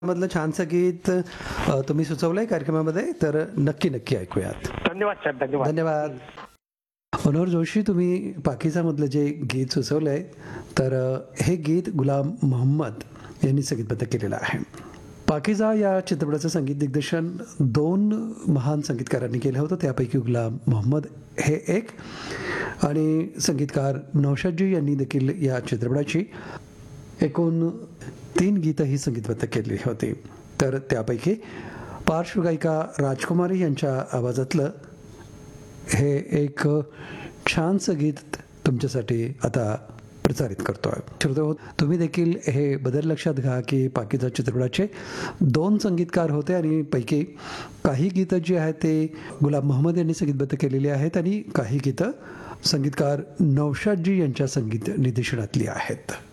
मधलं छानसं गीत तुम्ही सुचवलंय कार्यक्रमामध्ये, तर नक्की ऐकूयात. धन्यवाद साहेब, धन्यवाद. धन्यवाद. मनोहर जोशी, तुम्ही पाकिजामधलं जे गीत सुचवलंय, तर हे गीत गुलाम मोहम्मद यांनी संगीतबद्ध केलेलं आहे. पाकिजा या चित्रपटाचं संगीत दिग्दर्शन 2 महान संगीतकारांनी केलं होतं, त्यापैकी गुलाम मोहम्मद हे एक, आणि संगीतकार नौशादजी यांनी देखील या चित्रपटाची एकूण 3 गीतंही संगीतबद्ध केली होती. तर त्यापैकी पार्श्वगायिका राजकुमारी यांच्या आवाजातलं हे एक छानसं गीत तुमच्यासाठी आता प्रसारित करतोय. श्रोते, तुम्ही देखील हे बदल लक्षात घ्या की पाकिजा चित्रपटाचे 2 संगीतकार होते आणि पैकी काही गीतं जी आहेत ते गुलाम मोहम्मद यांनी संगीतबद्ध केलेली आहेत आणि काही गीतं संगीतकार नौशादजी यांच्या संगीत निर्देशनातली आहेत.